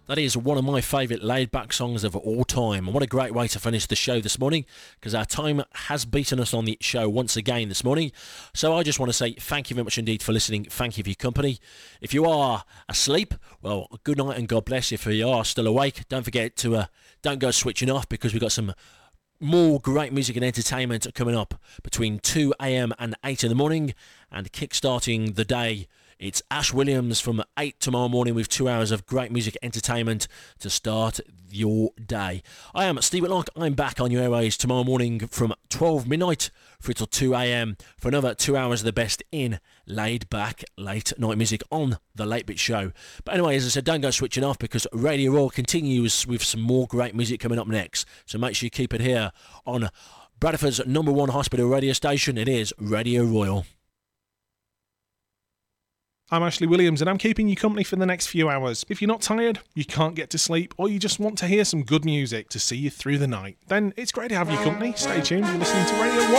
That is one of my favourite laid-back songs of all time. And what a great way to finish the show this morning, because our time has beaten us on the show once again this morning. So I just want to say thank you very much indeed for listening. Thank you for your company. If you are asleep, well, good night and God bless you. If you are still awake, don't forget to don't go switching off, because we've got some more great music and entertainment coming up between 2 a.m. and 8 in the morning. And kick-starting the day, it's Ash Williams from 8 tomorrow morning with 2 hours of great music entertainment to start your day. I am Steve Whitlock. I'm back on your airways tomorrow morning from 12 midnight through till 2 a.m. for another 2 hours of the best in laid-back late night music on The Late Bit Show. But anyway, as I said, don't go switching off, because Radio Royal continues with some more great music coming up next. So make sure you keep it here on Bradford's #1 hospital radio station. It is Radio Royal. I'm Ashley Williams, and I'm keeping you company for the next few hours. If you're not tired, you can't get to sleep, or you just want to hear some good music to see you through the night, then it's great to have your company. Stay tuned, you're listening to Radio 1.